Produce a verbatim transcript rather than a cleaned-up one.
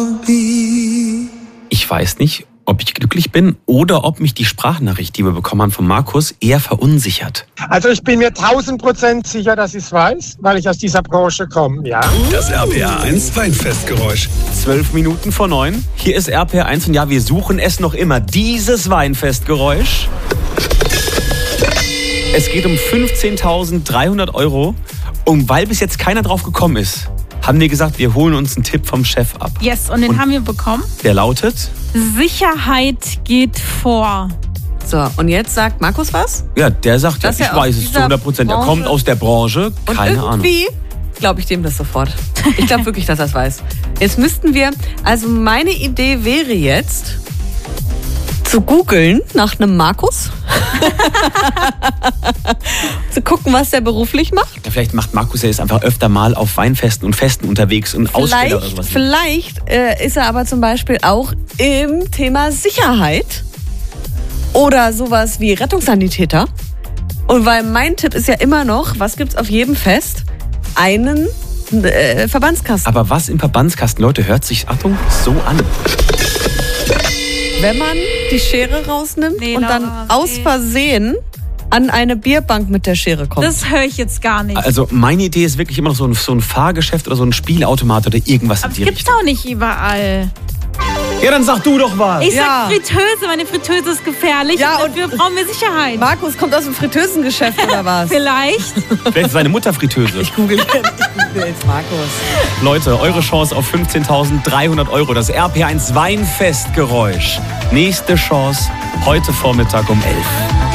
Ich weiß nicht, ob ich glücklich bin oder ob mich die Sprachnachricht, die wir bekommen haben von Markus, eher verunsichert. Also ich bin mir tausend Prozent sicher, dass ich es weiß, weil ich aus dieser Branche komme, ja. Das R P R eins Weinfestgeräusch. Zwölf Minuten vor neun. Hier ist R P R eins und ja, wir suchen es noch immer. Dieses Weinfestgeräusch. Es geht um fünfzehntausenddreihundert Euro. Und weil bis jetzt keiner drauf gekommen ist, haben wir gesagt, wir holen uns einen Tipp vom Chef ab. Yes, und den Und haben wir bekommen. Der lautet? Sicherheit geht vor. So, und jetzt sagt Markus was? Ja, der sagt, ja, Dass ich er aus weiß es zu dieser hundert Prozent. Er Branche- kommt aus der Branche, Und keine Ahnung. irgendwie glaube ich dem das sofort. Ich glaube wirklich, dass er es weiß. Jetzt müssten wir, also meine Idee wäre jetzt, zu googeln nach einem Markus. Zu gucken, was der beruflich macht. Ja, vielleicht macht Markus ja jetzt einfach öfter mal auf Weinfesten und Festen unterwegs und Aussteller oder Vielleicht, sowas. vielleicht äh, ist er aber zum Beispiel auch im Thema Sicherheit oder sowas wie Rettungssanitäter. Und weil mein Tipp ist ja immer noch, was gibt's auf jedem Fest? Einen äh, Verbandskasten. Aber was im Verbandskasten, Leute, hört sich, Achtung, so an. Wenn man die Schere rausnimmt Nee, und dann Laura, aus nee. Versehen an eine Bierbank mit der Schere kommt. Das höre ich jetzt gar nicht. Also meine Idee ist wirklich immer noch so ein, so ein Fahrgeschäft oder so ein Spielautomat oder irgendwas Aber in es die gibt's Richtung. auch nicht überall. Ja, dann sag du doch was. Ich Ja. sag Fritteuse, meine Fritteuse ist gefährlich. Ja, und und- dafür brauchen wir Sicherheit. Markus kommt aus dem Fritteusengeschäft oder was? Vielleicht. Vielleicht ist seine Mutter Fritteuse. Ich google jetzt, ich google jetzt Markus. Leute, eure Chance auf fünfzehntausenddreihundert Euro. Das R P eins Weinfestgeräusch. Nächste Chance heute Vormittag um elf.